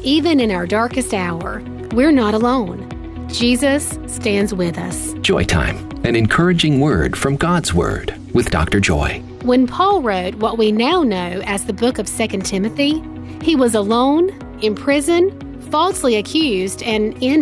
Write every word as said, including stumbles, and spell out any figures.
even in our darkest hour, we're not alone. Jesus stands with us. Joy Time, an encouraging word from God's Word with Doctor Joy. When Paul wrote what we now know as the book of Second Timothy, he was alone, in prison, falsely accused, and in